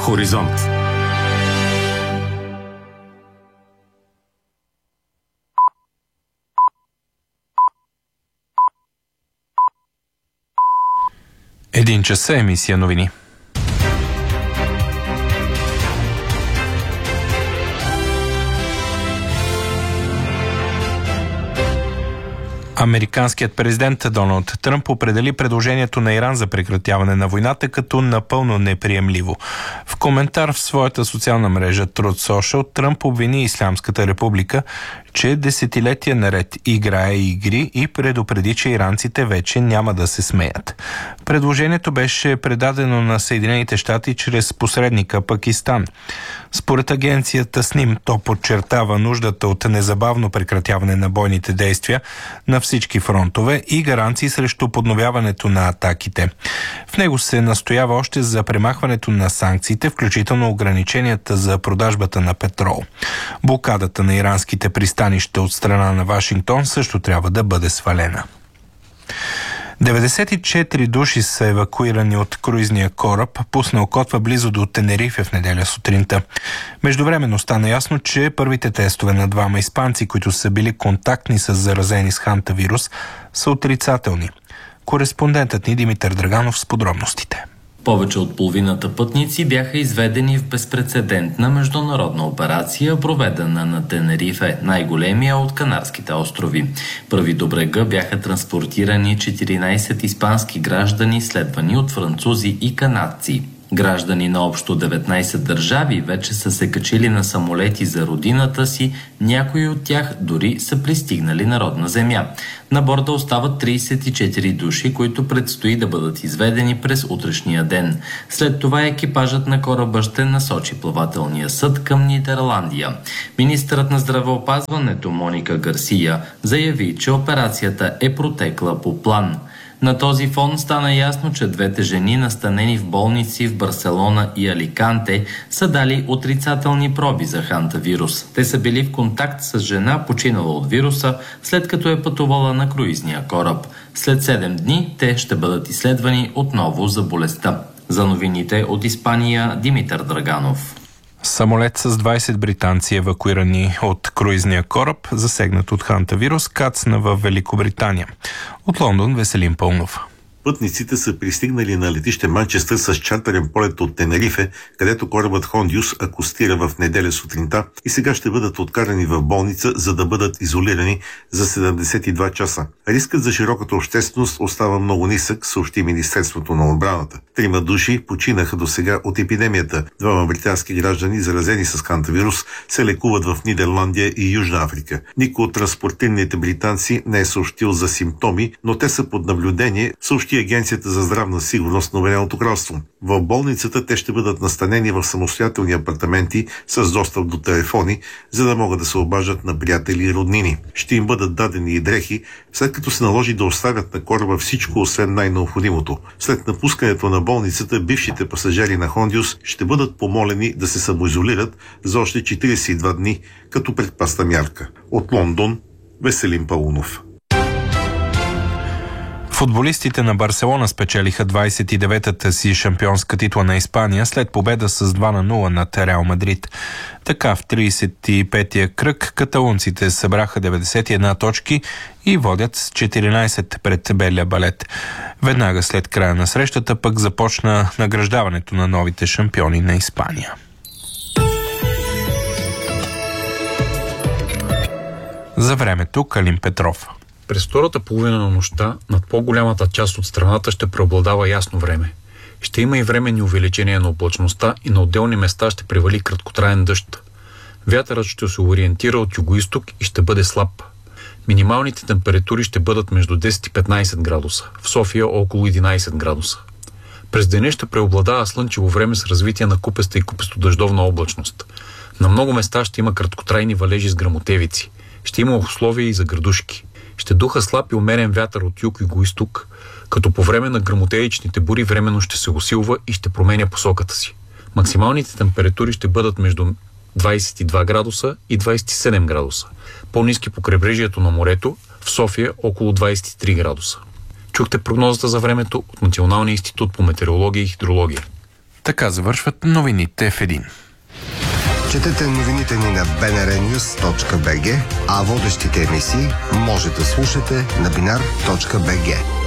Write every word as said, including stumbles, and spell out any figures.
Хоризонт. Един час е емисия новини. Американският президент Доналд Тръмп определи предложението на Иран за прекратяване на войната като напълно неприемливо. В коментар в своята социална мрежа Truth Social, Тръмп обвини Ислямската република, че десетилетия наред играе игри и предупреди, че иранците вече няма да се смеят. Предложението беше предадено на Съединените щати чрез посредника Пакистан. Според агенцията СНИМ, то подчертава нуждата от незабавно прекратяване на бойните действия на всички фронтове и гаранции срещу подновяването на атаките. В него се настоява още за премахването на санкциите, включително ограниченията за продажбата на петрол. Блокадата на иранските пристанища от страна на Вашингтон също трябва да бъде свалена. деветдесет и четири души са евакуирани от круизния кораб, пуснал котва близо до Тенерифе в неделя сутринта. Междувременно стана ясно, че първите тестове на двама испанци, които са били контактни с заразени с хантавирус, са отрицателни. Кореспондентът ни Димитър Драганов с подробностите. Повече от половината пътници бяха изведени в безпрецедентна международна операция, проведена на Тенерифе, най-големия от Канарските острови. Първи до брега бяха транспортирани четиринайсет испански граждани, следвани от французи и канадци. Граждани на общо деветнайсет държави вече са се качили на самолети за родината си, някои от тях дори са пристигнали на родна земя. На борда остават трийсет и четири души, които предстои да бъдат изведени през утрешния ден. След това екипажът на кораба ще насочи плавателния съд към Нидерландия. Министърът на здравеопазването Моника Гарсия заяви, че операцията е протекла по план. На този фон стана ясно, че двете жени, настанени в болници в Барселона и Аликанте, са дали отрицателни проби за хантавирус. Те са били в контакт с жена, починала от вируса, след като е пътувала на круизния кораб. След седем дни те ще бъдат изследвани отново за болестта. За новините от Испания, Димитър Драганов. Самолет с двайсет британци, евакуирани от круизния кораб, засегнат от хантавирус, кацна в Великобритания. От Лондон Веселин Пълнов. Пътниците са пристигнали на летище Манчестър с чартерен полет от Тенерифе, където корабът Хондиус акостира в неделя сутринта и сега ще бъдат откарани в болница, за да бъдат изолирани за седемдесет и два часа. Рискът за широката общественост остава много нисък, съобщи Министерството на отбраната. Трима души починаха до сега от епидемията. Двама британски граждани, заразени с хантавирус, се лекуват в Нидерландия и Южна Африка. Никой от транспортираните британци не е съобщил за симптоми, но те са под наблюдение, съобщи Агенцията за здравна сигурност на Обединеното кралство. В болницата те ще бъдат настанени в самостоятелни апартаменти с достъп до телефони, за да могат да се обаждат на приятели и роднини. Ще им бъдат дадени и дрехи, след като се наложи да оставят на кораба всичко, освен най-необходимото. След напускането на болницата, бившите пасажери на Хондиус ще бъдат помолени да се самоизолират за още четирийсет и два дни като предпазна мярка. От Лондон, Веселин Паунов. Футболистите на Барселона спечелиха двайсет и деветата си шампионска титла на Испания след победа с два на нула над Реал Мадрид. Така в трийсет и петия кръг каталунците събраха деветдесет и една точки и водят с четиринайсет пред белия балет. Веднага след края на срещата пък започна награждаването на новите шампиони на Испания. За времето Калин Петров. През втората половина на нощта над по-голямата част от страната ще преобладава ясно време. Ще има и временни увеличения на облачността и на отделни места ще превали краткотраен дъжд. Вятърът ще се ориентира от югоизток и ще бъде слаб. Минималните температури ще бъдат между десет и петнайсет градуса, в София около единайсет градуса. През деня ще преобладава слънчево време с развитие на купеста и купесто-дъждовна облачност. На много места ще има краткотрайни валежи с гръмотевици. Ще има условия и за градушки. Ще духа слаб и умерен вятър от юг-юго-изток, като по време на гръмотевичните бури временно ще се усилва и ще променя посоката си. Максималните температури ще бъдат между двайсет и два градуса и двайсет и седем градуса. По-ниски по крайбрежието на морето, в София около двайсет и три градуса. Чухте прогнозата за времето от Националния институт по метеорология и хидрология. Така завършват новините в един. Четете новините ни на би ен ар нюз точка би джи, а водещите емисии може да слушате на бинар точка би джи.